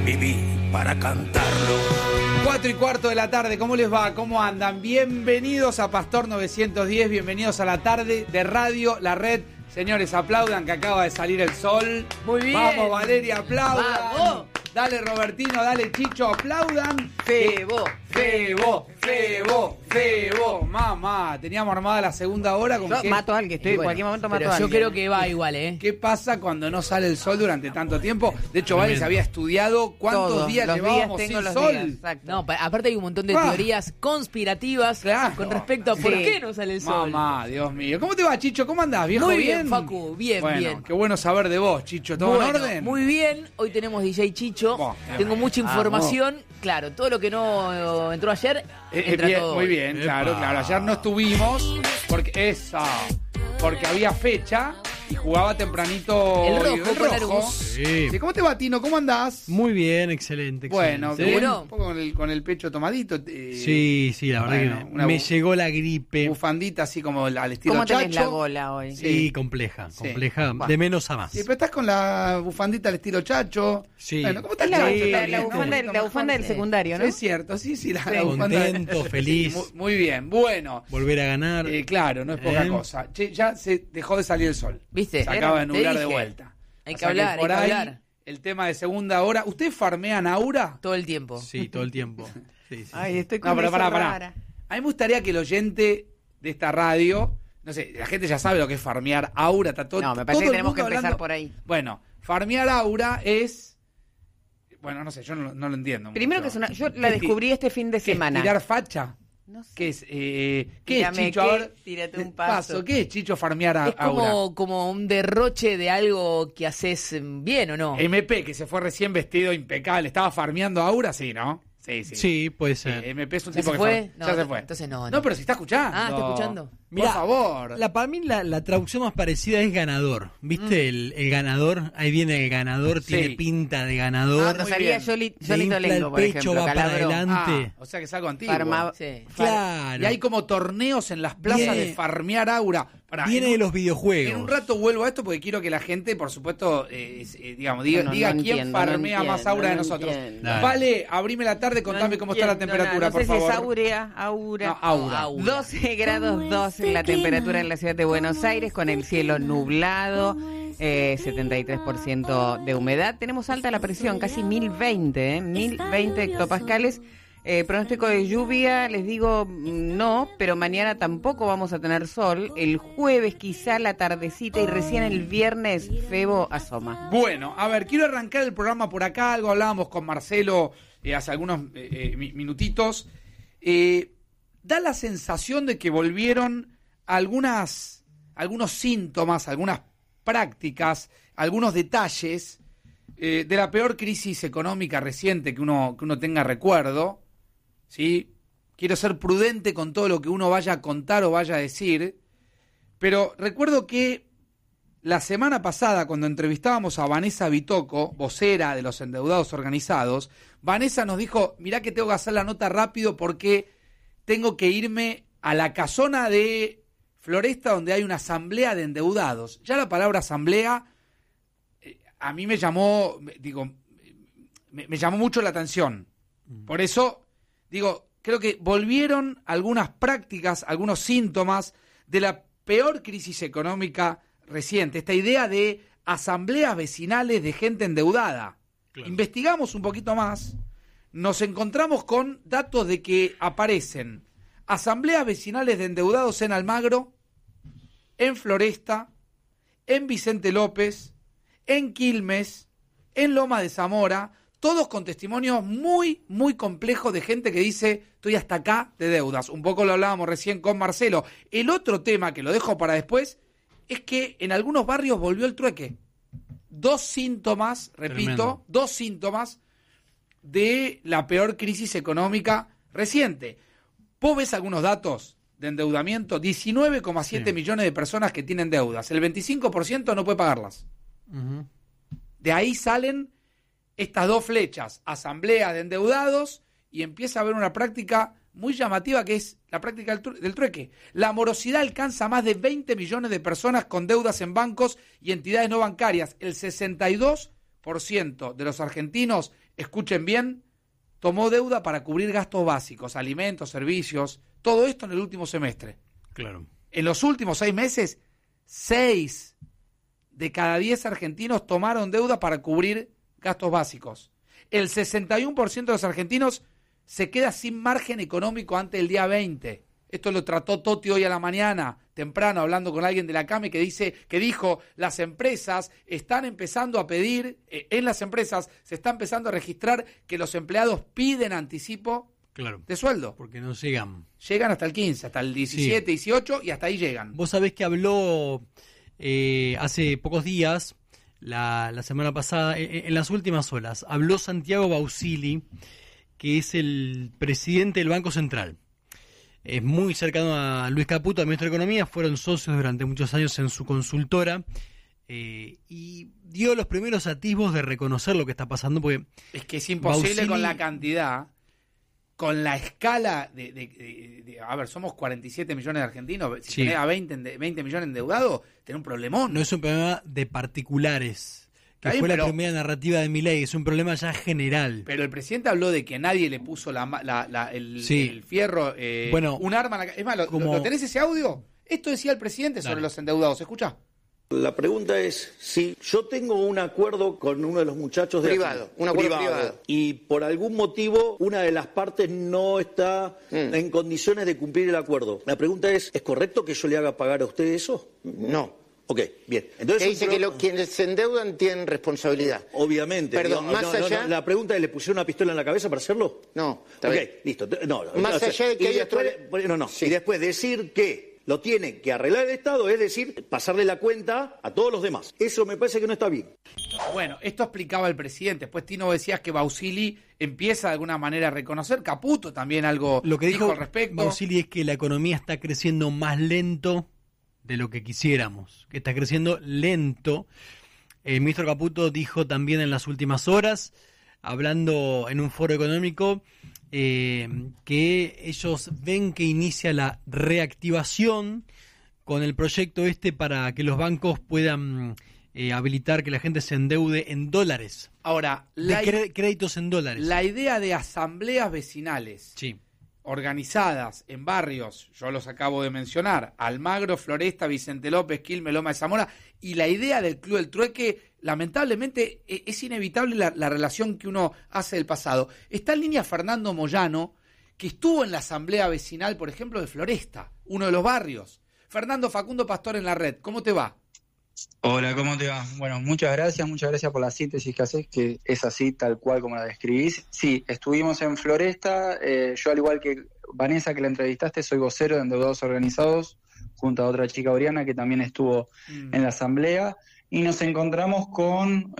Viví para cantarlo. 4:15 de la tarde, ¿cómo les va? ¿Cómo andan? Bienvenidos a Pastor 910, bienvenidos a la tarde de Radio La Red. Señores, aplaudan que acaba de salir el sol. Muy bien. Vamos, Valeria, aplaudan. Vamos. Dale, Robertino, dale, Chicho, aplaudan. Febo. Mamá, teníamos armada la segunda hora. ¿Con Yo qué? mato a alguien, estoy en cualquier momento mato a alguien. Yo creo que va igual, ¿eh? ¿Qué pasa cuando no sale el sol durante tanto tiempo? De hecho, Vale se había estudiado cuántos Todos días los llevábamos días tengo sin los sol. días, exacto. No, aparte hay un montón de teorías conspirativas Claro. con respecto a por Sí. qué no sale el sol. Mamá, Dios mío. ¿Cómo te va, Chicho? ¿Cómo andás, viejo? Muy bien, Facu, bien, bueno, bien. Qué bueno saber de vos, Chicho. ¿Todo en orden? Muy bien, hoy tenemos DJ Chicho. Bueno, Tengo mucha vamos. información. Claro, todo lo que no entró ayer, entra Bien, todo muy hoy. bien, claro. Ayer no estuvimos porque había fecha y jugaba tempranito El rojo, el con rojo. Arús. Sí. Sí, ¿cómo te va, Tino? ¿Cómo andás? Muy bien, excelente. Bueno, excelente. bien, ¿Seguro? un poco con el pecho tomadito. Sí, la verdad bueno, que una me llegó la gripe. Bufandita así como al estilo ¿Cómo tenés Chacho. la gola hoy? Sí, compleja, Sí. compleja, de menos a más. Sí, pero estás con la bufandita al estilo Chacho. Sí. Bueno, ¿cómo estás, Es la, Chacho? la También, bufanda, ¿no? la bufanda del secundario, ¿no? Es cierto, sí, la bufanda. Contento, feliz. Muy bien, bueno. Volver a ganar. Claro, no es poca ¿Eh? cosa. Che, ya se dejó de salir el sol. ¿Viste? Se acaba de Te nublar de dije. vuelta. Hay O que sea hablar, por hay que ahí, hablar. el tema de segunda hora. ¿Ustedes farmean Aura? Todo el tiempo. Sí, todo el tiempo. Sí. Ay, estoy con No, pero eso pará. rara. A mí me gustaría que el oyente de esta radio, no sé, la gente ya sabe lo que es farmear Aura. Está todo, No, me parece todo que el tenemos que mundo empezar hablando. por ahí. Bueno, farmear Aura es... Bueno, no sé, yo no lo entiendo Primero mucho. que es una... Yo la descubrí este fin de ¿Qué es semana. tirar facha? No sé. ¿Qué es, ¿qué es Tírame Chicho? qué, A ver, tírate un paso. ¿Qué es, Chicho, farmear Es Aura? como un derroche de algo que haces bien, ¿o no? MP, que se fue recién vestido impecable. ¿Estaba farmeando Aura? Sí, ¿no? Sí. Sí, puede ser. MP es un ¿Ya tipo se que fue? ya se fue. Entonces no. No, pero si está escuchando. Ah, ¿está escuchando? Por favor. Para mí la traducción más parecida es ganador. ¿Viste? El ganador, ahí viene el ganador, Sí. tiene pinta de ganador. No sabía bien. Johnny Le infla Tolengo, el por pecho, ejemplo, va para Calabro. adelante. O sea que es algo antiguo. Sí. Claro. Y hay como torneos en las plazas Viene- de farmear Aura. Pará, Viene en de un- los videojuegos. En un rato vuelvo a esto porque quiero que la gente, por supuesto, digamos, diga No quién entiendo, farmea no más Aura de entiendo, nosotros. no entiendo. Dale. Vale, abrime la tarde, contame cómo está la temperatura, no por sé favor. si es Aura. No, Aura. Aura. 12 grados 2 en la temperatura en la ciudad de Buenos Aires, con el cielo nublado, 73% de humedad. Tenemos alta la presión, casi 1020, 1020 hectopascales. Pronóstico de lluvia, les digo no, pero mañana tampoco vamos a tener sol. El jueves quizá la tardecita y recién el viernes Febo asoma. Bueno, a ver, quiero arrancar el programa por acá. Algo hablábamos con Marcelo hace algunos minutitos. Da la sensación de que volvieron algunos síntomas, algunas prácticas, algunos detalles de la peor crisis económica reciente que uno tenga recuerdo. ¿Sí? Quiero ser prudente con todo lo que uno vaya a contar o vaya a decir, pero recuerdo que la semana pasada, cuando entrevistábamos a Vanessa Bitoco, vocera de los endeudados organizados, Vanessa nos dijo, mirá que tengo que hacer la nota rápido porque tengo que irme a la casona de Floresta donde hay una asamblea de endeudados. Ya la palabra asamblea a mí me llamó, me llamó mucho la atención. Por eso, creo que volvieron algunas prácticas, algunos síntomas de la peor crisis económica reciente. Esta idea de asambleas vecinales de gente endeudada. Claro. Investigamos un poquito más, nos encontramos con datos de que aparecen asambleas vecinales de endeudados en Almagro, en Floresta, en Vicente López, en Quilmes, en Loma de Zamora, todos con testimonios muy, muy complejos de gente que dice, estoy hasta acá de deudas. Un poco lo hablábamos recién con Marcelo. El otro tema, que lo dejo para después, es que en algunos barrios volvió el trueque. Dos síntomas de la peor crisis económica reciente. Vos ves algunos datos de endeudamiento, 19,7 millones de personas que tienen deudas. El 25% no puede pagarlas. Uh-huh. De ahí salen estas dos flechas, asamblea de endeudados, y empieza a haber una práctica muy llamativa que es la práctica del trueque. La morosidad alcanza más de 20 millones de personas con deudas en bancos y entidades no bancarias, el 62 60% de los argentinos, escuchen bien, tomó deuda para cubrir gastos básicos, alimentos, servicios, todo esto en el último semestre. Claro. En los últimos 6 meses, 6 de cada 10 argentinos tomaron deuda para cubrir gastos básicos. El 61% de los argentinos se queda sin margen económico antes del día 20. Esto lo trató Totti hoy a la mañana, temprano, hablando con alguien de la CAME que dijo, las empresas están empezando a pedir, en las empresas se está empezando a registrar que los empleados piden anticipo de sueldo. Porque no llegan. Llegan hasta el 15, hasta el 17, 18 y hasta ahí llegan. Vos sabés que habló hace pocos días, la semana pasada, en las últimas horas, habló Santiago Bausili, que es el presidente del Banco Central. Es muy cercano a Luis Caputo, al ministro de Economía, fueron socios durante muchos años en su consultora, y dio los primeros atisbos de reconocer lo que está pasando, porque es que es imposible Bausili, con la cantidad, con la escala a ver, somos 47 millones de argentinos, si tenés a 20 millones endeudados, tenés un problemón. No es un problema de particulares, que fue la primera narrativa de Milei, es un problema ya general. Pero el presidente habló de que nadie le puso el fierro, un arma. Es más, ¿lo tenés ese audio? Esto decía el presidente sobre los endeudados, ¿escuchá? La pregunta es, si yo tengo un acuerdo con uno de los muchachos privado, un acuerdo privado, y por algún motivo una de las partes no está en condiciones de cumplir el acuerdo, la pregunta es correcto que yo le haga pagar a usted eso? No. Ok, bien. Entonces, dice que quienes se endeudan tienen responsabilidad. Obviamente. Perdón, allá... la pregunta es, ¿le pusieron una pistola en la cabeza para hacerlo? No. Ok, listo. Allá de que y después decir que lo tiene que arreglar el Estado, es decir, pasarle la cuenta a todos los demás. Eso me parece que no está bien. Bueno, esto explicaba el presidente. Después, Tino, decías que Bausili empieza de alguna manera a reconocer. Caputo también algo lo que dijo al respecto. Bausili es que la economía está creciendo más lento de lo que quisiéramos, que está creciendo lento. El ministro Caputo dijo también en las últimas horas, hablando en un foro económico, que ellos ven que inicia la reactivación con el proyecto para que los bancos puedan habilitar que la gente se endeude en dólares. Ahora, créditos en dólares. La idea de asambleas vecinales organizadas en barrios, yo los acabo de mencionar, Almagro, Floresta, Vicente López, Quilmes, Loma de Zamora, y la idea del Club del Trueque, lamentablemente es inevitable la relación que uno hace del pasado. Está en línea Fernando Moyano, que estuvo en la asamblea vecinal, por ejemplo, de Floresta, uno de los barrios. Fernando, Facundo Pastor en la red, ¿cómo te va? Hola, ¿cómo te va? Bueno, muchas gracias por la síntesis que haces, que es así, tal cual como la describís. Sí, estuvimos en Floresta, yo al igual que Vanessa, que la entrevistaste, soy vocero de Endeudados Organizados, junto a otra chica, Oriana, que también estuvo en la asamblea, y nos encontramos con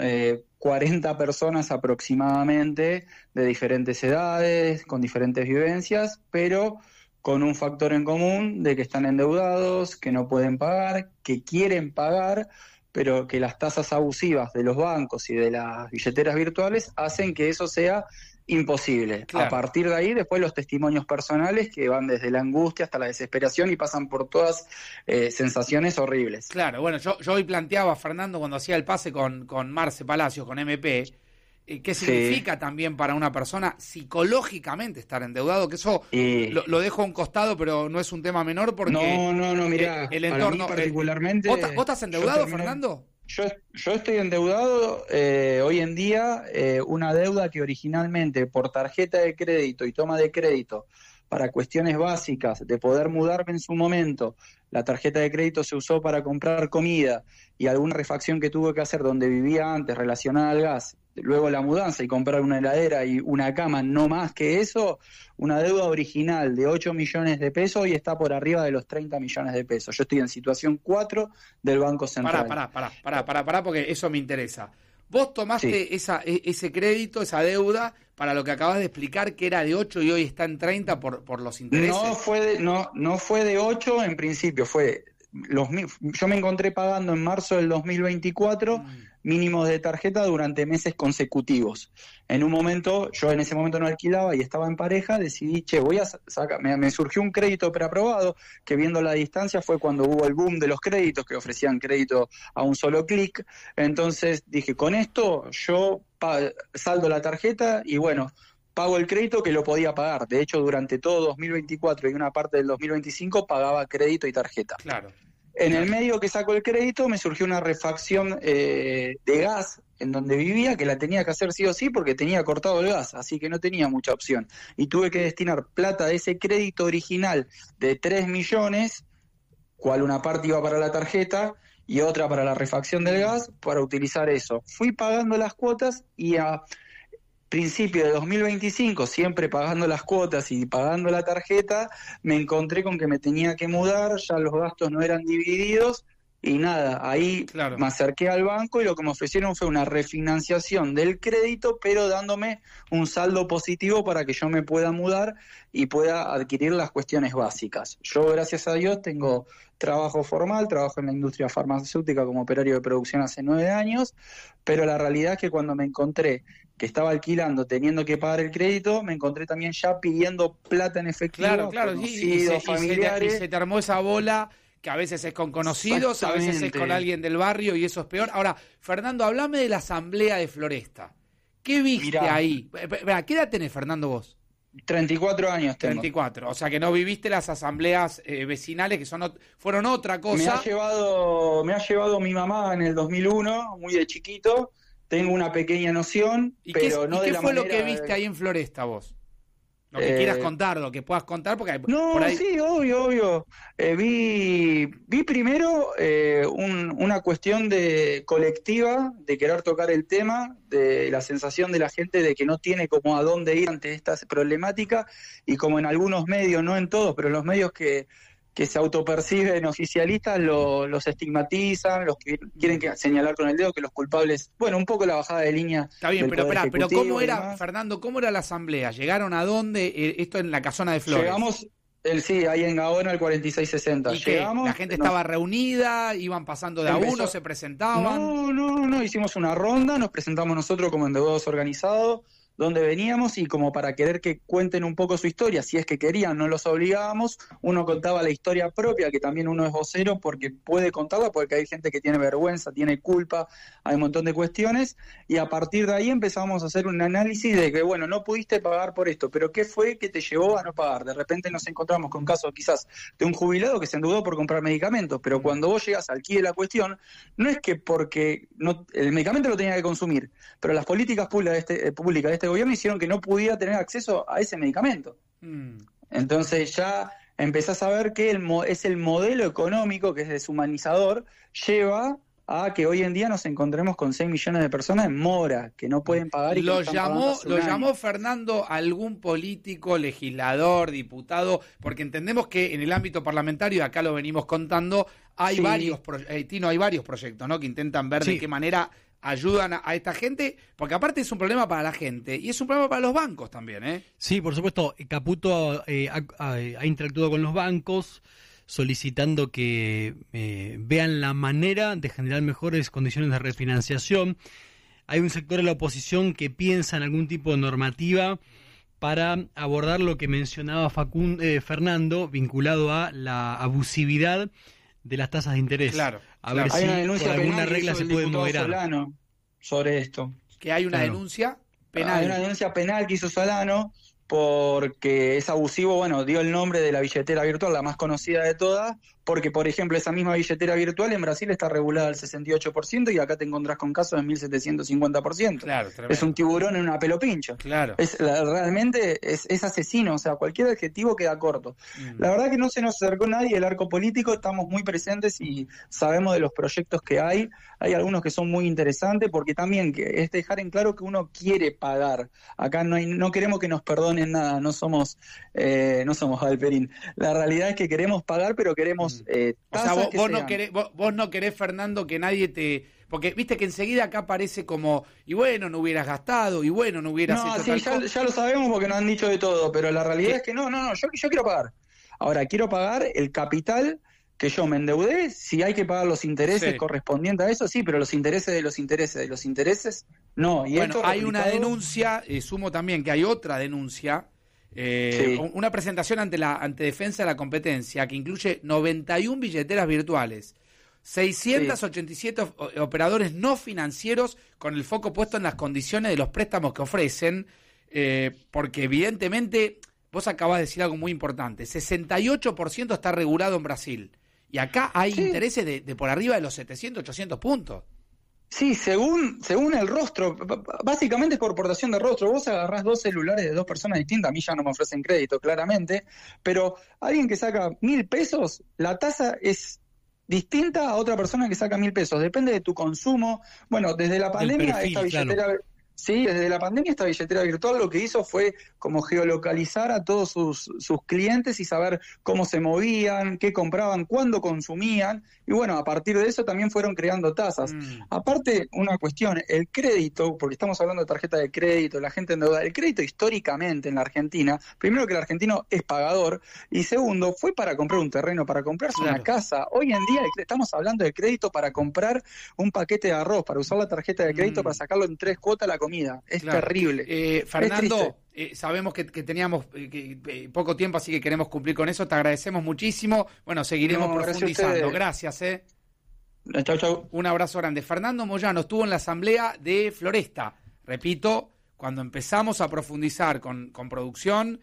40 personas aproximadamente, de diferentes edades, con diferentes vivencias, pero con un factor en común de que están endeudados, que no pueden pagar, que quieren pagar, pero que las tasas abusivas de los bancos y de las billeteras virtuales hacen que eso sea imposible. Claro. A partir de ahí, después los testimonios personales que van desde la angustia hasta la desesperación y pasan por todas sensaciones horribles. Claro, bueno, yo hoy planteaba, Fernando, cuando hacía el pase con Marce Palacios, con MP, ¿qué significa también para una persona psicológicamente estar endeudado? Que eso lo dejo a un costado, pero no es un tema menor porque... No, mirá, el entorno... para mí particularmente... ¿Vos estás endeudado, Fernando? Yo estoy endeudado hoy en día, una deuda que originalmente por tarjeta de crédito y toma de crédito para cuestiones básicas de poder mudarme en su momento, la tarjeta de crédito se usó para comprar comida y alguna refacción que tuve que hacer donde vivía antes relacionada al gas, luego la mudanza y comprar una heladera y una cama, no más que eso, una deuda original de 8 millones de pesos y está por arriba de los 30 millones de pesos. Yo estoy en situación 4 del Banco Central. Pará, porque eso me interesa. Vos tomaste ese crédito, esa deuda, para lo que acabas de explicar, que era de 8 y hoy está en 30 por los intereses. No fue de 8 en principio, fue... yo me encontré pagando en marzo del 2024 mínimos de tarjeta durante meses consecutivos. En ese momento no alquilaba y estaba en pareja, decidí, voy a sacar, me surgió un crédito preaprobado, que viendo la distancia fue cuando hubo el boom de los créditos, que ofrecían crédito a un solo clic. Entonces dije, con esto yo saldo la tarjeta y bueno, pago el crédito que lo podía pagar. De hecho, durante todo 2024 y una parte del 2025 pagaba crédito y tarjeta. Claro. En el medio que saco el crédito me surgió una refacción de gas en donde vivía, que la tenía que hacer sí o sí porque tenía cortado el gas, así que no tenía mucha opción. Y tuve que destinar plata de ese crédito original de 3 millones, cual una parte iba para la tarjeta y otra para la refacción del gas, para utilizar eso. Fui pagando las cuotas y a principio de 2025, siempre pagando las cuotas y pagando la tarjeta, me encontré con que me tenía que mudar, ya los gastos no eran divididos y nada, ahí me acerqué al banco y lo que me ofrecieron fue una refinanciación del crédito, pero dándome un saldo positivo para que yo me pueda mudar y pueda adquirir las cuestiones básicas. Yo, gracias a Dios, tengo trabajo formal, trabajo en la industria farmacéutica como operario de producción hace 9 años, pero la realidad es que cuando me encontré que estaba alquilando, teniendo que pagar el crédito, me encontré también ya pidiendo plata en efectivo. Claro, y se te armó esa bola que a veces es con conocidos, a veces es con alguien del barrio y eso es peor. Ahora, Fernando, hablame de la asamblea de Floresta. ¿Qué viste ahí? ¿Qué edad tenés, Fernando, vos? 34 años tengo. 34, o sea que no viviste las asambleas vecinales que fueron otra cosa. Me ha llevado mi mamá en el 2001, muy de chiquito. Tengo una pequeña noción, pero no de la manera... ¿Qué fue lo que viste ahí en Floresta vos? Lo que quieras contar, lo que puedas contar, porque por ahí... sí, obvio. Vi primero una cuestión de colectiva, de querer tocar el tema, de la sensación de la gente de que no tiene como a dónde ir ante esta problemática, y como en algunos medios, no en todos, pero en los medios que se autoperciben oficialistas los estigmatizan, los que quieren señalar con el dedo que los culpables, bueno, un poco la bajada de línea. Está bien, pero ¿cómo era, Fernando, cómo era la asamblea? ¿Llegaron a dónde? Esto en la casona de Flores. Llegamos, ahí en Gaona, el 4660. ¿Y llegamos, la gente estaba reunida, iban pasando de a uno, se presentaban? No, hicimos una ronda, nos presentamos nosotros como endeudados organizados, donde veníamos y como para querer que cuenten un poco su historia, si es que querían, no los obligábamos, uno contaba la historia propia, que también uno es vocero porque puede contarla, porque hay gente que tiene vergüenza, tiene culpa, hay un montón de cuestiones, y a partir de ahí empezamos a hacer un análisis de que, bueno, no pudiste pagar por esto, pero ¿qué fue que te llevó a no pagar? De repente nos encontramos con casos quizás de un jubilado que se endeudó por comprar medicamentos, pero cuando vos llegas al quid de la cuestión, no es que porque el medicamento lo tenía que consumir, pero las políticas públicas de este gobierno hicieron que no pudiera tener acceso a ese medicamento. Entonces ya empezás a ver que es el modelo económico que es deshumanizador, lleva a que hoy en día nos encontremos con 6 millones de personas en mora, que no pueden pagar. Y lo llamó Fernando algún político, legislador, diputado, porque entendemos que en el ámbito parlamentario, acá lo venimos contando, hay varios proyectos, ¿no?, que intentan ver de qué manera ayudan a esta gente, porque aparte es un problema para la gente y es un problema para los bancos también, ¿eh? Sí, por supuesto. Caputo ha interactuado con los bancos solicitando que vean la manera de generar mejores condiciones de refinanciación. Hay un sector de la oposición que piensa en algún tipo de normativa para abordar lo que mencionaba Fernando, vinculado a la abusividad de las tasas de interés. Claro. A ver si por alguna regla se puede moderar. Solano sobre esto. Que hay una denuncia penal. Hay una denuncia penal que hizo Solano porque es abusivo, bueno, dio el nombre de la billetera virtual, la más conocida de todas, porque, por ejemplo, esa misma billetera virtual en Brasil está regulada al 68% y acá te encontrás con casos del 1750%. Claro, es un tiburón en una pelopincho. Claro. Realmente es asesino, o sea, cualquier adjetivo queda corto. La verdad que no se nos acercó nadie del arco político, estamos muy presentes y sabemos de los proyectos que hay algunos que son muy interesantes, porque también es dejar en claro que uno quiere pagar. Acá no queremos que nos perdonen nada, no somos Galperín. La realidad es que queremos pagar, pero queremos o sea, vos no querés, Fernando, que nadie te... Porque viste que enseguida acá parece como, y bueno, no hubieras gastado, y bueno, no hubieras hecho ya lo sabemos porque nos han dicho de todo, pero la realidad es que no, yo quiero pagar. Ahora, quiero pagar el capital que yo me endeudé, si hay que pagar los intereses Sí. correspondientes a eso, sí, pero los intereses de los intereses, no. Y Bueno, esto hay una replicado- denuncia, sumo también que hay otra denuncia, Sí. una presentación ante Defensa de la Competencia que incluye 91 billeteras virtuales, 687 operadores no financieros con el foco puesto en las condiciones de los préstamos que ofrecen, porque evidentemente, vos acabás de decir algo muy importante, 68% está regulado en Brasil, y acá hay Sí. intereses de por arriba de los 700, 800 puntos. Sí, según el rostro, básicamente es por portación de rostro. Vos agarrás 2 celulares de 2 personas distintas, a mí ya no me ofrecen crédito, claramente, pero alguien que saca 1.000 pesos, la tasa es distinta a otra persona que saca 1.000 pesos. Depende de tu consumo. Bueno, desde la pandemia, perfil, esta billetera... claro. Sí, desde la pandemia esta billetera virtual lo que hizo fue como geolocalizar a todos sus clientes y saber cómo se movían, qué compraban, cuándo consumían, y bueno, a partir de eso también fueron creando tasas. Aparte, una cuestión, el crédito, porque estamos hablando de tarjeta de crédito, la gente endeuda, el crédito históricamente en la Argentina, primero que el argentino es pagador, y segundo, fue para comprar un terreno, para comprarse Claro. una casa. Hoy en día estamos hablando de crédito para comprar un paquete de arroz, para usar la tarjeta de crédito para sacarlo en 3 cuotas la comida. Es Claro. terrible. Fernando, sabemos que teníamos poco tiempo, así que queremos cumplir con eso. Te agradecemos muchísimo. Bueno, seguiremos No, gracias a profundizando. ustedes. Gracias. Chau, chau. Un abrazo grande. Fernando Moyano estuvo en la asamblea de Floresta. Repito, cuando empezamos a profundizar con producción,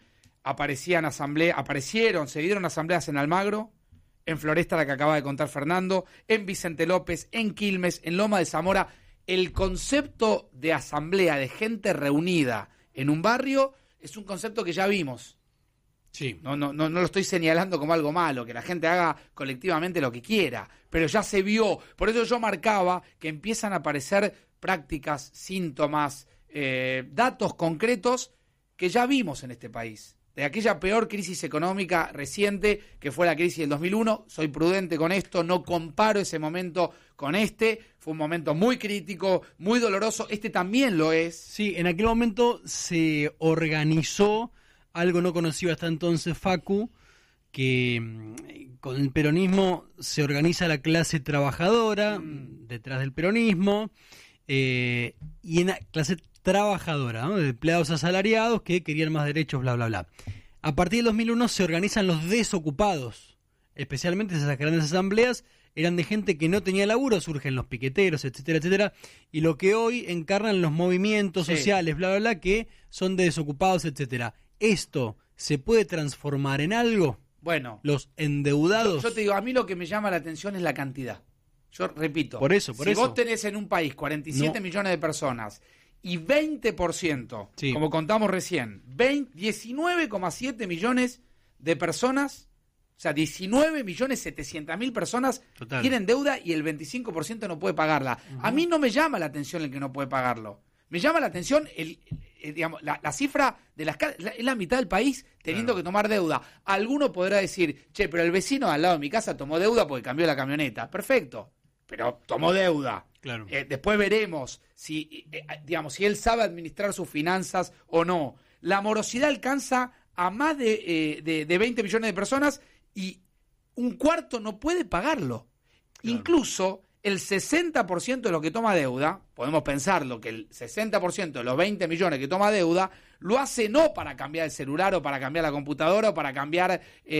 se dieron asambleas en Almagro, en Floresta, la que acaba de contar Fernando, en Vicente López, en Quilmes, en Loma de Zamora. El concepto de asamblea, de gente reunida en un barrio, es un concepto que ya vimos. Sí. No lo estoy señalando como algo malo, que la gente haga colectivamente lo que quiera, pero ya se vio. Por eso yo marcaba que empiezan a aparecer prácticas, síntomas, datos concretos que ya vimos en este país. De aquella peor crisis económica reciente, que fue la crisis del 2001, soy prudente con esto, no comparo ese momento con este, fue un momento muy crítico, muy doloroso, este también lo es. Sí, en aquel momento se organizó algo no conocido hasta entonces, Facu, que con el peronismo se organiza la clase trabajadora detrás del peronismo, y en la clase trabajadora, ¿no? De empleados asalariados que querían más derechos, bla, bla, bla. A partir del 2001 se organizan los desocupados, especialmente esas grandes asambleas eran de gente que no tenía laburo, surgen los piqueteros, etcétera, etcétera, y lo que hoy encarnan los movimientos sociales, bla, bla, bla, que son de desocupados, etcétera. ¿Esto se puede transformar en algo? Bueno, Los endeudados. yo te digo, a mí lo que me llama la atención es la cantidad. Yo repito, Por eso. si vos tenés en un país 47 No. millones de personas y 20%, Sí. como contamos recién, 19,7 millones de personas, o sea, 19.700.000 personas Total. tienen deuda y el 25% no puede pagarla. A mí no me llama la atención el que no puede pagarlo. Me llama la atención digamos, la cifra de es la mitad del país teniendo que tomar deuda. Alguno podrá decir, che, pero el vecino de al lado de mi casa tomó deuda porque cambió la camioneta. Perfecto, pero tomó deuda. Claro. Después veremos si él sabe administrar sus finanzas o no. La morosidad alcanza a más de 20 millones de personas y un cuarto no puede pagarlo. Claro. Incluso el 60% de lo que toma deuda, podemos pensarlo, que el 60% de los 20 millones que toma deuda, lo hace no para cambiar el celular o para cambiar la computadora o para cambiar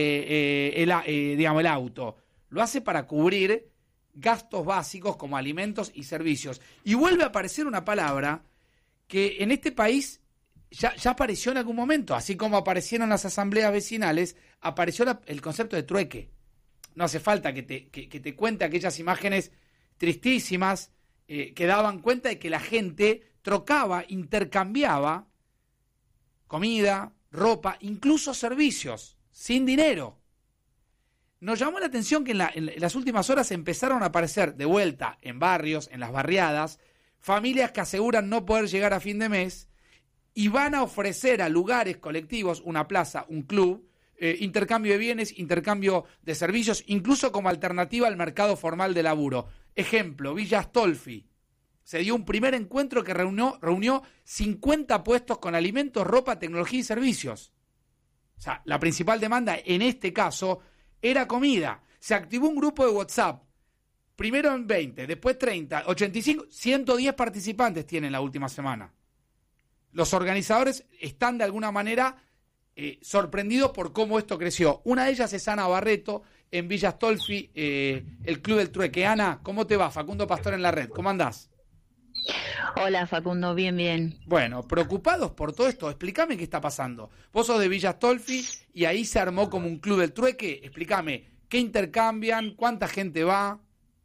el auto. Lo hace para cubrir gastos básicos como alimentos y servicios. Y vuelve a aparecer una palabra que en este país ya apareció en algún momento, así como aparecieron las asambleas vecinales, apareció el concepto de trueque. No hace falta que te cuente aquellas imágenes tristísimas que daban cuenta de que la gente trocaba, intercambiaba comida, ropa, incluso servicios, sin dinero. Nos llamó la atención que en las últimas horas empezaron a aparecer de vuelta en barrios, en las barriadas, familias que aseguran no poder llegar a fin de mes y van a ofrecer a lugares colectivos, una plaza, un club, intercambio de bienes, intercambio de servicios, incluso como alternativa al mercado formal de laburo. Ejemplo, Villa Astolfi. Se dio un primer encuentro que reunió 50 puestos con alimentos, ropa, tecnología y servicios. O sea, la principal demanda en este caso era comida. Se activó un grupo de WhatsApp, primero en 20, después 30, 85, 110 participantes tienen la última semana. Los organizadores están de alguna manera sorprendidos por cómo esto creció. Una de ellas es Ana Barreto, en Villa Astolfi, el Club del Trueque. Ana, ¿cómo te va? Facundo Pastor en la red, ¿cómo andás? Hola Facundo, bien. Bueno, preocupados por todo esto, explícame qué está pasando. Vos sos de Villa Astolfi y ahí se armó como un Club del Trueque. Explícame, ¿qué intercambian? ¿Cuánta gente va?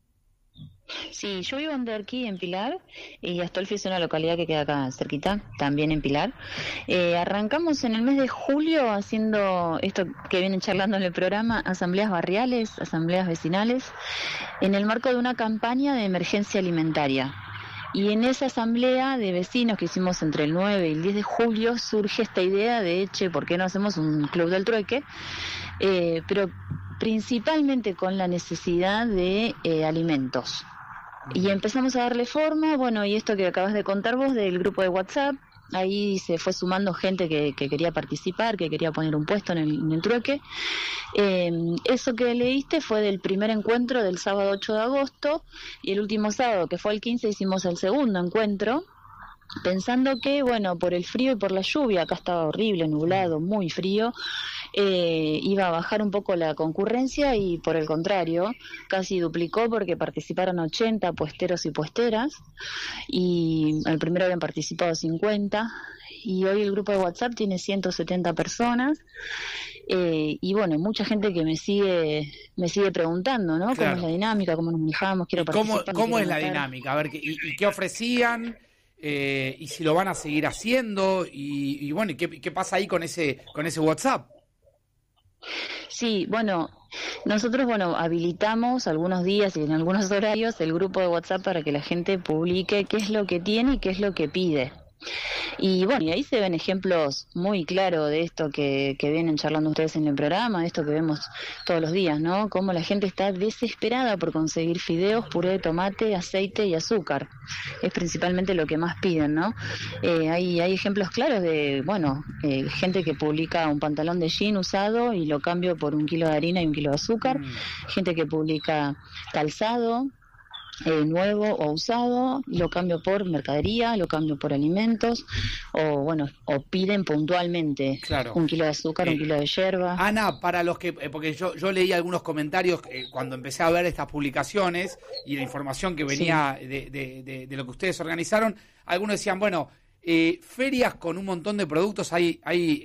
Sí, yo vivo en Derqui, en Pilar, y Astolfi es una localidad que queda acá cerquita, también en Pilar. Arrancamos en el mes de julio haciendo esto que vienen charlando en el programa, asambleas barriales, asambleas vecinales, en el marco de una campaña de emergencia alimentaria. Y en esa asamblea de vecinos que hicimos entre el 9 y el 10 de julio surge esta idea de, ¿por qué no hacemos un club del trueque? Pero principalmente con la necesidad de alimentos. Y empezamos a darle forma, y esto que acabas de contar vos del grupo de WhatsApp, ahí se fue sumando gente que quería participar, que quería poner un puesto en el trueque. Eso que leíste fue del primer encuentro del sábado 8 de agosto, y el último sábado, que fue el 15, hicimos el segundo encuentro, pensando que, por el frío y por la lluvia, acá estaba horrible, nublado, muy frío, iba a bajar un poco la concurrencia, y por el contrario, casi duplicó porque participaron 80 puesteros y puesteras, y al primero habían participado 50, y hoy el grupo de WhatsApp tiene 170 personas, y mucha gente que me sigue preguntando, ¿no? Claro. ¿Cómo es la dinámica? ¿Cómo nos manejamos? Quiero participar. ¿Cómo es la dinámica? A ver, ¿y qué ofrecían? Y si lo van a seguir haciendo, y ¿qué pasa ahí con ese WhatsApp? Sí, nosotros habilitamos algunos días y en algunos horarios el grupo de WhatsApp para que la gente publique qué es lo que tiene y qué es lo que pide. Y ahí se ven ejemplos muy claros de esto que vienen charlando ustedes en el programa, de esto que vemos todos los días, ¿no? Cómo la gente está desesperada por conseguir fideos, puré de tomate, aceite y azúcar. Es principalmente lo que más piden, ¿no? Hay ejemplos claros de, gente que publica un pantalón de jean usado y lo cambio por 1 kilo de harina y 1 kilo de azúcar. Gente que publica calzado nuevo o usado, lo cambio por mercadería, lo cambio por alimentos, o piden puntualmente 1 kilo de azúcar, 1 kilo de yerba. Ana, para los que, porque yo leí algunos comentarios cuando empecé a ver estas publicaciones y la información que venía de lo que ustedes organizaron, algunos decían, ferias con un montón de productos hay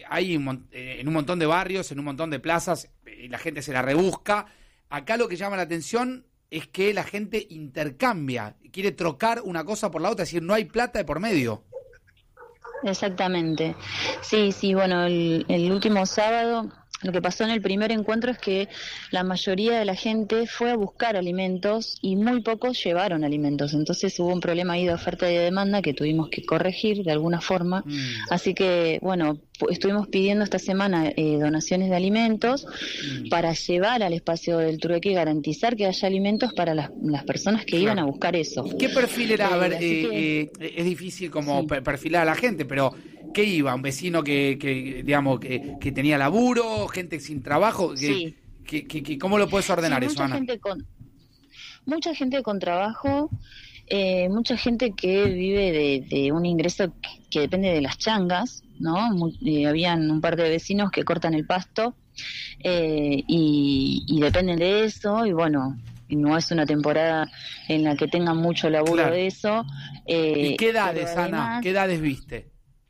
en un montón de barrios, en un montón de plazas, y la gente se la rebusca. Acá lo que llama la atención es que la gente intercambia, quiere trocar una cosa por la otra, es decir, no hay plata de por medio. Exactamente. Sí, el último sábado, lo que pasó en el primer encuentro es que la mayoría de la gente fue a buscar alimentos y muy pocos llevaron alimentos. Entonces hubo un problema ahí de oferta y de demanda que tuvimos que corregir de alguna forma. Así que, estuvimos pidiendo esta semana donaciones de alimentos para llevar al espacio del trueque y garantizar que haya alimentos para las personas que iban a buscar eso. ¿Y qué perfil era? Es difícil como perfilar a la gente, pero ¿qué iba? ¿Un vecino que tenía laburo? ¿Gente sin trabajo? Sí. ¿Cómo lo puedes ordenar eso, Ana? Mucha gente con trabajo, mucha gente que vive de un ingreso que depende de las changas, ¿no? Habían un par de vecinos que cortan el pasto y dependen de eso, y no es una temporada en la que tengan mucho laburo de eso. ¿Y qué edades, Ana? ¿Qué edades viste?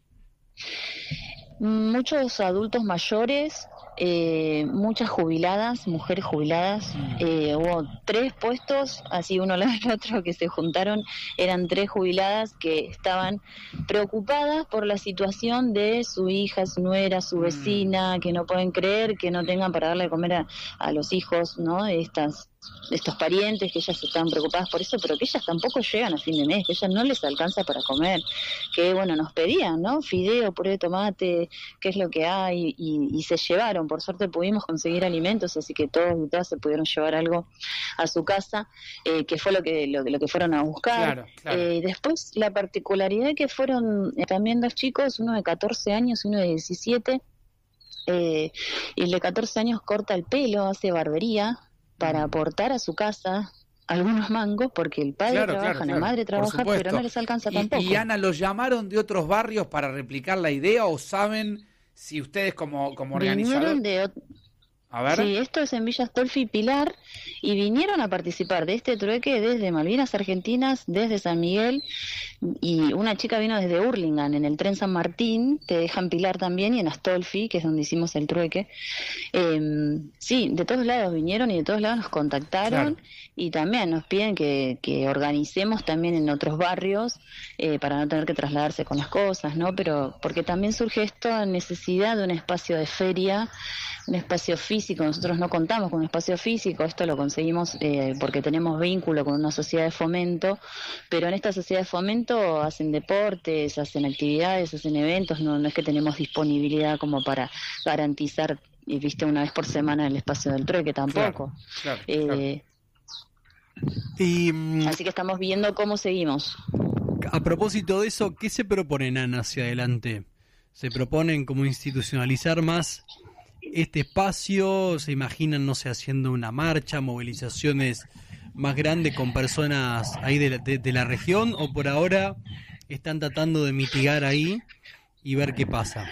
Muchos adultos mayores, muchas jubiladas, mujeres jubiladas. Hubo 3 puestos, así uno al lado del otro, que se juntaron. Eran 3 jubiladas que estaban preocupadas por la situación de su hija, su nuera, su vecina, que no pueden creer que no tengan para darle de comer a los hijos, ¿no? De estos parientes, que ellas están preocupadas por eso, pero que ellas tampoco llegan a fin de mes, que ellas no les alcanza para comer, que nos pedían, ¿no? Fideo, puré de tomate, qué es lo que hay, y se llevaron. Por suerte pudimos conseguir alimentos, así que todos y todas se pudieron llevar algo a su casa, que fue lo que fueron a buscar. Claro. Después, la particularidad que fueron también 2 chicos, uno de 14 años y uno de 17, y el de 14 años corta el pelo, hace barbería, para aportar a su casa algunos mangos, porque el padre trabaja, la madre trabaja, pero no les alcanza tampoco. ¿Y Ana, los llamaron de otros barrios para replicar la idea o saben si ustedes como organizadores? A ver. Sí, esto es en Villa Astolfi y Pilar, y vinieron a participar de este trueque desde Malvinas Argentinas, desde San Miguel, y una chica vino desde Hurlingham, en el tren San Martín, que deja en Pilar también, y en Astolfi, que es donde hicimos el trueque. Sí, de todos lados vinieron y de todos lados nos contactaron, y también nos piden que organicemos también en otros barrios, para no tener que trasladarse con las cosas, ¿no? Pero porque también surge esta necesidad de un espacio de feria, un espacio físico. Nosotros no contamos con un espacio físico, esto lo conseguimos porque tenemos vínculo con una sociedad de fomento, pero en esta sociedad de fomento hacen deportes, hacen actividades, hacen eventos, no es que tenemos disponibilidad como para garantizar, una vez por semana el espacio del trueque tampoco. Claro. Así que estamos viendo cómo seguimos. A propósito de eso, ¿qué se proponen, Ana, hacia adelante? ¿Se proponen como institucionalizar más este espacio? ¿Se imaginan, no sé, haciendo una marcha, movilizaciones más grandes con personas ahí de la región? ¿O por ahora están tratando de mitigar ahí y ver qué pasa?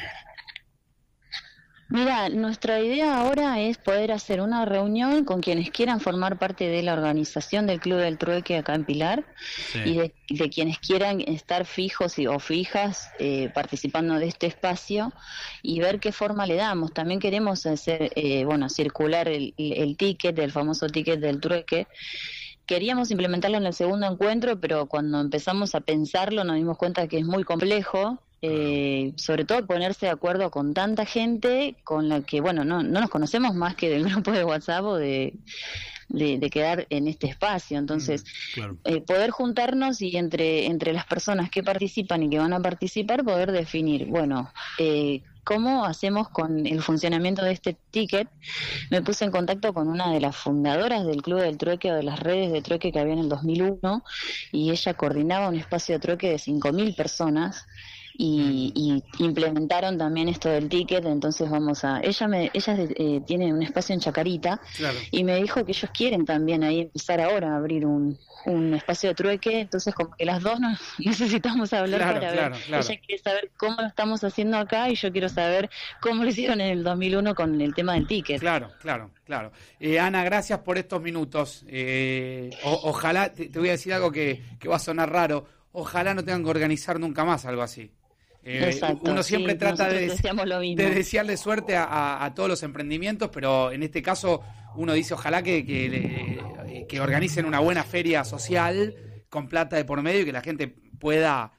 Mira, nuestra idea ahora es poder hacer una reunión con quienes quieran formar parte de la organización del Club del Trueque acá en Pilar, y de quienes quieran estar fijos o fijas participando de este espacio, y ver qué forma le damos. También queremos hacer, circular el ticket, el famoso ticket del trueque. Queríamos implementarlo en el segundo encuentro, pero cuando empezamos a pensarlo nos dimos cuenta que es muy complejo. Sobre todo ponerse de acuerdo con tanta gente con la que, no nos conocemos más que del grupo de WhatsApp o de quedar en este espacio. Entonces, poder juntarnos y entre las personas que participan y que van a participar, poder definir, ¿cómo hacemos con el funcionamiento de este ticket? Me puse en contacto con una de las fundadoras del Club del Trueque o de las redes de trueque que había en el 2001, y ella coordinaba un espacio de trueque de 5.000 personas. Y implementaron también esto del ticket. Entonces ella tiene un espacio en Chacarita, y me dijo que ellos quieren también ahí empezar ahora a abrir un espacio de trueque. Entonces como que las dos necesitamos hablar para ver. Ella quiere saber cómo lo estamos haciendo acá, y yo quiero saber cómo lo hicieron en el 2001 con el tema del ticket. Claro. Ana, gracias por estos minutos. Ojalá, te voy a decir algo que va a sonar raro, ojalá no tengan que organizar nunca más algo así. Uno siempre trata de desearle suerte a todos los emprendimientos, pero en este caso uno dice ojalá que organicen una buena feria social con plata de por medio, y que la gente pueda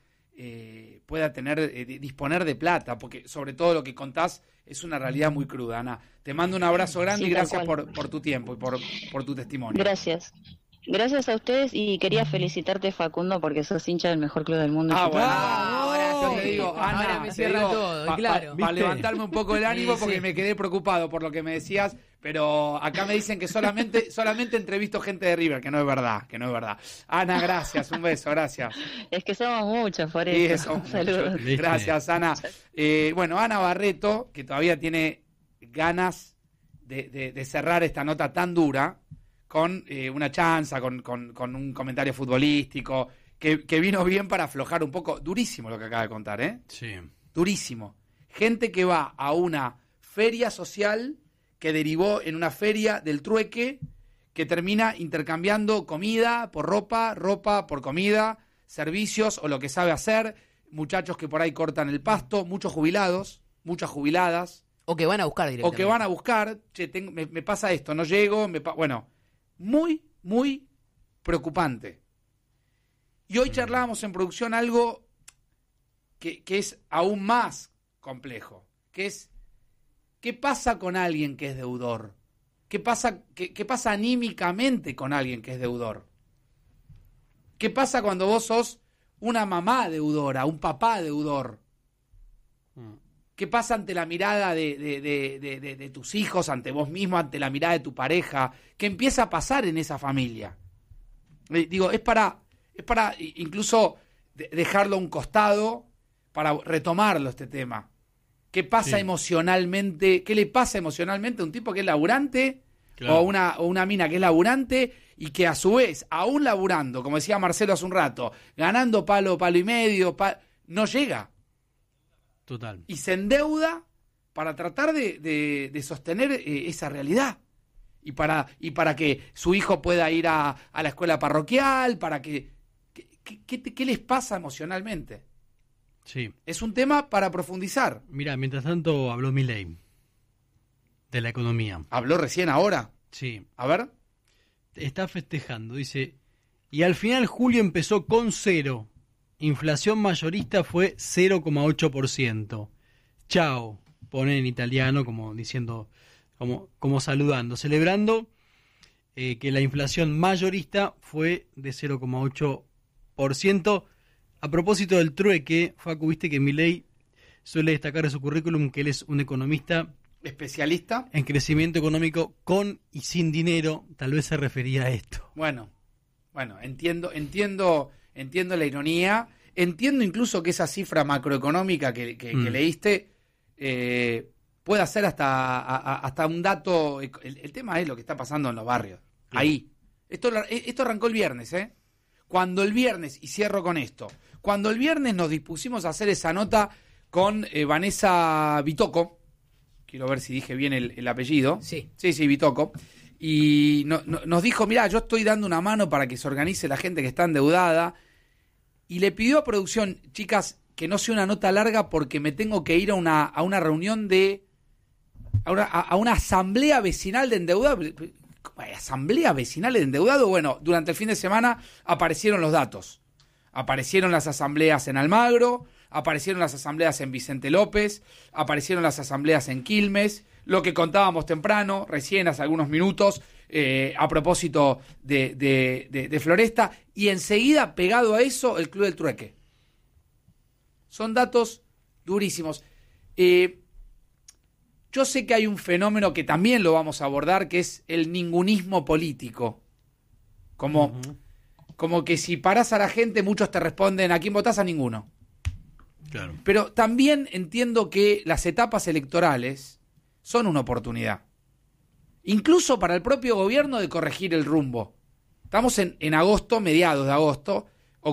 disponer de plata, porque sobre todo lo que contás es una realidad muy cruda. Ana, te mando un abrazo grande y gracias por tu tiempo y por tu testimonio. Gracias a ustedes, y quería felicitarte, Facundo, porque sos hincha del mejor club del mundo. Yo te digo, Ana, ahora me cierra todo, claro. Para levantarme un poco el ánimo, porque me quedé preocupado por lo que me decías, pero acá me dicen que solamente entrevisto gente de River, que no es verdad. Ana, gracias, un beso, gracias. Es que somos muchos, por eso. Saludos. Gracias, Ana. Ana Barreto, que todavía tiene ganas de cerrar esta nota tan dura, con una chanza, con un comentario futbolístico, que vino bien para aflojar un poco. Durísimo lo que acaba de contar, ¿eh? Sí. Durísimo. Gente que va a una feria social que derivó en una feria del trueque, que termina intercambiando comida por ropa por comida, servicios o lo que sabe hacer, muchachos que por ahí cortan el pasto, muchos jubilados, muchas jubiladas. O que van a buscar directamente. Me pasa esto, no llego, muy, muy preocupante. Y hoy charlábamos en producción algo que es aún más complejo, que es ¿qué pasa con alguien que es deudor? ¿Qué pasa anímicamente con alguien que es deudor? ¿Qué pasa cuando vos sos una mamá deudora, un papá deudor? ¿Qué pasa ante la mirada de tus hijos, ante vos mismo, ante la mirada de tu pareja? ¿Qué empieza a pasar en esa familia? Es para incluso dejarlo a un costado, para retomarlo este tema. ¿Qué pasa emocionalmente? ¿Qué le pasa emocionalmente a un tipo que es laburante Claro. o una mina que es laburante y que a su vez, aún laburando, como decía Marcelo hace un rato, ganando palo y medio, no llega. Total. Y se endeuda para tratar de sostener esa realidad. Y para que su hijo pueda ir a la escuela parroquial, para que... ¿Qué les pasa emocionalmente? Sí. Es un tema para profundizar. Mira, mientras tanto habló Milei de la economía. ¿Habló recién ahora? Sí. A ver. Está festejando, dice, y al final julio empezó con 0. Inflación mayorista fue 0,8%. Chao, pone en italiano como diciendo, como saludando, celebrando que la inflación mayorista fue de 0,8%. A propósito del trueque, Facu, viste que Milei suele destacar en su currículum que él es un economista especialista en crecimiento económico con y sin dinero. Tal vez se refería a esto. Bueno, entiendo la ironía, entiendo incluso que esa cifra macroeconómica que leíste pueda ser hasta un dato. El tema es lo que está pasando en los barrios. Claro. Ahí. Esto arrancó el viernes, ¿eh? Cuando el viernes, y cierro con esto, cuando el viernes nos dispusimos a hacer esa nota con Vanessa Vitocco, quiero ver si dije bien el apellido. Sí, Vitocco. Y nos dijo, mirá, yo estoy dando una mano para que se organice la gente que está endeudada. Y le pidió a producción, chicas, que no sea una nota larga porque me tengo que ir a una reunión a una asamblea vecinal de endeudados. ¿Asamblea vecinal de endeudados? Bueno, durante el fin de semana aparecieron los datos. Aparecieron las asambleas en Almagro, aparecieron las asambleas en Vicente López, aparecieron las asambleas en Quilmes, lo que contábamos temprano, recién hace algunos minutos, a propósito de Floresta, y enseguida, pegado a eso, el Club del Trueque. Son datos durísimos. Yo sé que hay un fenómeno que también lo vamos a abordar, que es el ningunismo político. Como que si parás a la gente, muchos te responden, ¿a quién votás? A ninguno. Claro. Pero también entiendo que las etapas electorales son una oportunidad. Incluso para el propio gobierno de corregir el rumbo. Estamos en agosto, mediados de agosto,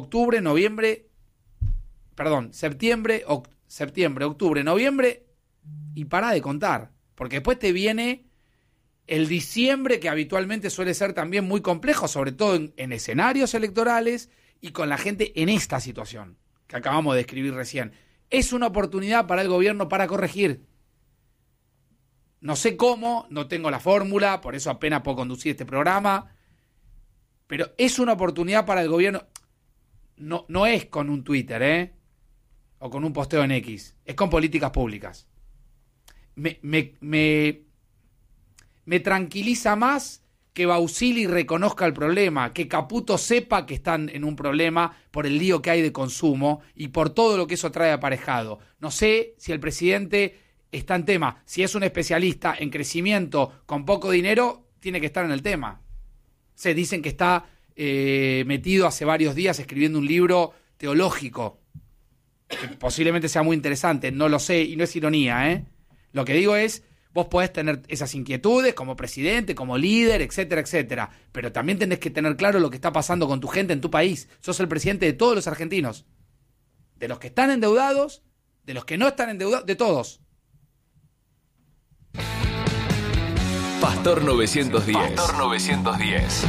septiembre, octubre, noviembre, y para de contar. Porque después te viene el diciembre, que habitualmente suele ser también muy complejo, sobre todo en escenarios electorales y con la gente en esta situación que acabamos de describir recién. Es una oportunidad para el gobierno para corregir. No sé cómo, no tengo la fórmula, por eso apenas puedo conducir este programa, pero es una oportunidad para el gobierno. No es con un Twitter, o con un posteo en X, es con políticas públicas. Me tranquiliza más que Bausili reconozca el problema, que Caputo sepa que están en un problema por el lío que hay de consumo y por todo lo que eso trae aparejado. No sé si el presidente está en tema. Si es un especialista en crecimiento con poco dinero, tiene que estar en el tema. Se dicen que está metido hace varios días escribiendo un libro teológico, que posiblemente sea muy interesante, no lo sé, y no es ironía, Lo que digo es, vos podés tener esas inquietudes como presidente, como líder, etcétera, etcétera, pero también tenés que tener claro lo que está pasando con tu gente en tu país. Sos el presidente de todos los argentinos, de los que están endeudados, de los que no están endeudados, de todos. Pastor 910.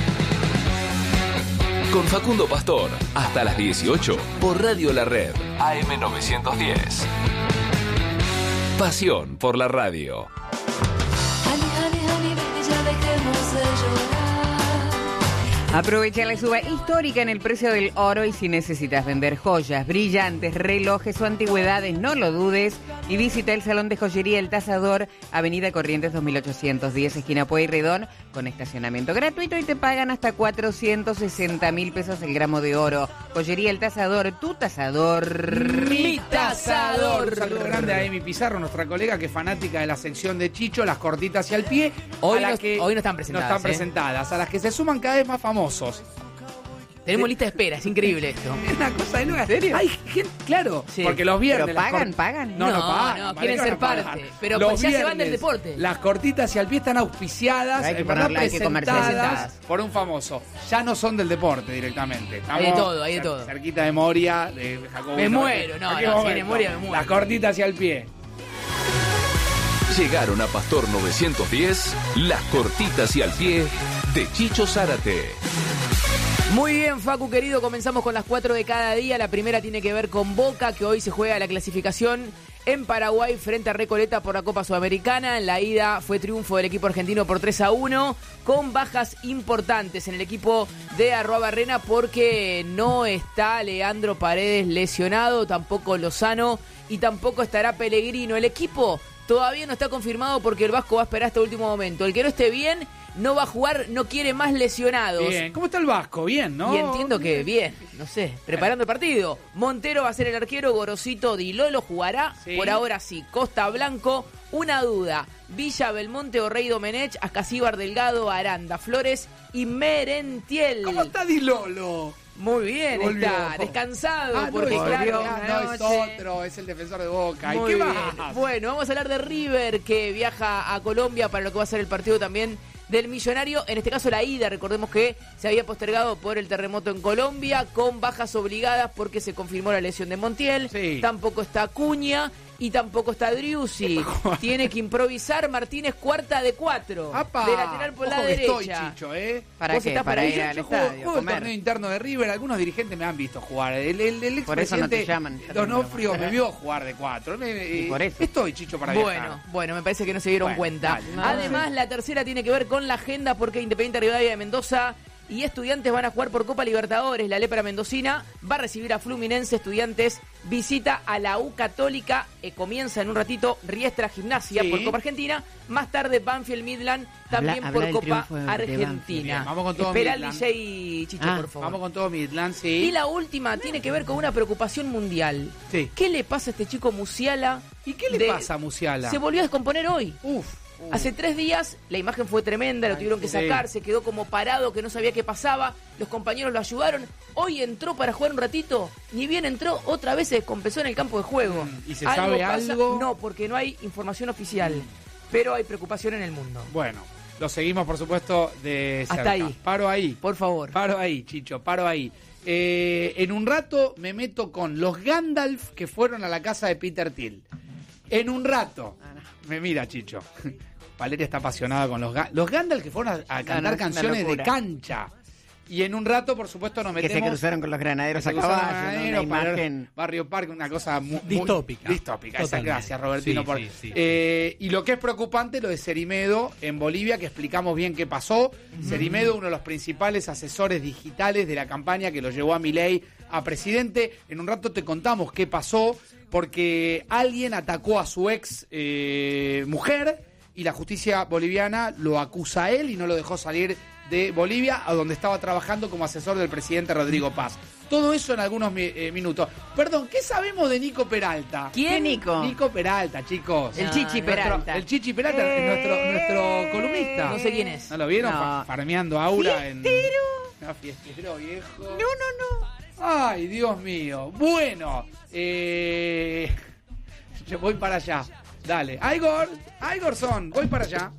Con Facundo Pastor, hasta las 18 por Radio La Red, AM 910. Pasión por la radio. Aprovecha la suba histórica en el precio del oro y si necesitas vender joyas, brillantes, relojes o antigüedades, no lo dudes y visita el Salón de Joyería El Tasador, Avenida Corrientes 2810, esquina Pueyrredón, con estacionamiento gratuito y te pagan hasta 460.000 pesos el gramo de oro. Joyería El Tasador, tu tasador, mi tasador. Un saludo grande a Emi Pizarro, nuestra colega que es fanática de la sección de Chicho, las cortitas y al pie. Hoy no están presentadas. A las que se suman cada vez más famosos. Tenemos lista de espera, es increíble esto. Es una cosa de loca. ¿En serio? Hay gente, claro, Sí. porque los viernes... ¿Pero pagan? No pagan. No, ¿para quieren qué ser van a pagar? parte. Pero Los ya se van viernes, del deporte. Las cortitas y al pie están auspiciadas, Pero hay que en verdad ponerle, hay que presentadas comercializadas. por un famoso. Ya no son del deporte directamente. Estamos Hay de todo, hay de todo. Cerquita de Moria, de Jacobo. Me muero, no, ¿A qué no, si momento? de Moria me muero. Las cortitas y al pie. Llegaron a Pastor 910, las cortitas y al pie de Chicho Zárate. Muy bien, Facu querido, comenzamos con las 4 de cada día. La primera tiene que ver con Boca, que hoy se juega la clasificación en Paraguay frente a Recoleta por la Copa Sudamericana. En la ida fue triunfo del equipo argentino por 3-1, con bajas importantes en el equipo de Arruabarrena porque no está Leandro Paredes lesionado, tampoco Lozano y tampoco estará Pellegrino. El equipo todavía no está confirmado porque el Vasco va a esperar hasta el último momento. El que no esté bien no va a jugar, no quiere más lesionados. Bien, ¿cómo está el Vasco? Bien, ¿no? Y entiendo que bien, no sé, preparando el partido. Montero va a ser el arquero, Gorosito Di Lolo jugará, Sí. por ahora sí. Costa Blanco, una duda. Villa, Belmonte, Orrey Domenech, Ascasíbar, Delgado, Aranda, Flores y Merentiel. ¿Cómo está Di Lolo? Muy bien, Volvió. está descansado, Ah, porque no, claro, no es otro, es el defensor de Boca. ¿Y Muy qué bien. más? Bueno, vamos a hablar de River, que viaja a Colombia para lo que va a ser el partido también del Millonario. En este caso la ida, recordemos que se había postergado por el terremoto en Colombia, con bajas obligadas porque se confirmó la lesión de Montiel. Sí. Tampoco está Acuña y tampoco está Driussi. Tiene que improvisar Martínez, cuarta de 4. ¡Apa! De lateral por la Ojo que derecha. estoy, Chicho, ¿eh? ¿Para ¿Vos qué? estás Para para ir ir? al Yo estadio, juego el comer. torneo interno de River, algunos dirigentes me han visto jugar. El Por eso no te expresidente llaman, ya te Donofrio digo. me vio jugar de 4. Y por eso. Estoy, Chicho, para viajar. Bueno, me parece que no se dieron Bueno, cuenta. dale, no, Además, la tercera tiene que ver con la agenda porque Independiente Rivadavia de Mendoza y Estudiantes van a jugar por Copa Libertadores. La lepra mendocina va a recibir a Fluminense. Estudiantes visita a la U Católica. Comienza en un ratito Riestra Gimnasia Sí. por Copa Argentina. Más tarde Banfield Midland también Habla por del Copa triunfo de Argentina. Bien, vamos con todo Espera el Midland. DJ Chicho, Ah, por favor. Vamos con todo Midland, sí. Y la última tiene que ver con una preocupación mundial. Sí. ¿Qué le pasa a este chico Musiala? ¿Y qué le pasa a Musiala? Se volvió a descomponer hoy. Uf. Hace 3 días la imagen fue tremenda, lo tuvieron que sí. sacar, se quedó como parado, que no sabía qué pasaba, los compañeros lo ayudaron, hoy entró para jugar un ratito, ni bien entró, otra vez se descompensó en el campo de juego. ¿Y se sabe algo? No, porque no hay información oficial, pero hay preocupación en el mundo. Bueno, lo seguimos, por supuesto, de cerca. Hasta ahí. Paro ahí. Por favor. Paro ahí, Chicho, paro ahí. En un rato me meto con los Gandalf que fueron a la casa de Peter Thiel. En un rato. Me mira, Chicho. Valeria está apasionada con los Gandalf que fueron a cantar no, es una canciones de locura. cancha. Y en un rato, por supuesto, nos Que metemos... se cruzaron con los granaderos Se a cruzaron caballo, los ¿no? granaderos Una para imagen. Barrio Parque, una cosa muy Distópica. Distópica, esa Totalmente. gracias, Robertino. Sí, por... sí, sí. Y lo que es preocupante, lo de Cerimedo en Bolivia, que explicamos bien qué pasó. Cerimedo, uno de los principales asesores digitales de la campaña que lo llevó a Milei a presidente. En un rato te contamos qué pasó, porque alguien atacó a su ex mujer y la justicia boliviana lo acusa a él y no lo dejó salir de Bolivia, a donde estaba trabajando como asesor del presidente Rodrigo Paz. Todo eso en algunos minutos. Perdón, ¿qué sabemos de Nico Peralta? ¿Quién? Nico? Nico Peralta, chicos. El Chichi Peralta. El Chichi Peralta, nuestro columnista. No sé quién es. ¿No lo vieron? No. Farmeando aura en... No, fiestero, viejo. No. Ay, Dios mío. Bueno, yo voy para allá. Dale. Igorson, voy para allá.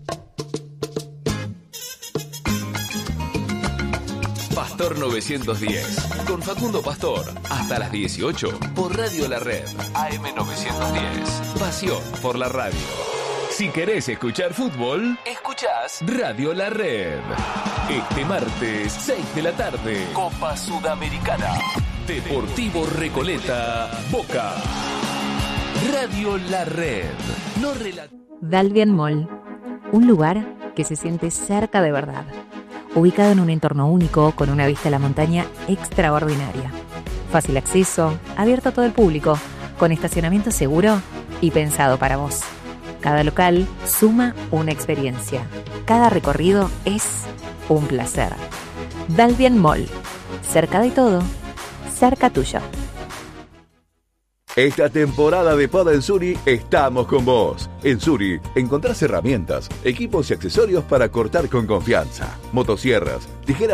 Pastor 910, con Facundo Pastor, hasta las 18, por Radio La Red, AM 910. Pasión por la radio. Si querés escuchar fútbol, escuchás Radio La Red. Este martes, 6 de la tarde, Copa Sudamericana. Deportivo Recoleta, Boca. Radio La Red. No Dalvian Mall, un lugar que se siente cerca de verdad, ubicado en un entorno único con una vista a la montaña extraordinaria, fácil acceso, abierto a todo el público, con estacionamiento seguro y pensado para vos. Cada local suma una experiencia, cada recorrido es un placer. Dalvian Mall, cerca de todo, cerca tuyo. Esta temporada de Poda en Suri estamos con vos. En Suri encontrás herramientas, equipos y accesorios para cortar con confianza. Motosierras, tijeras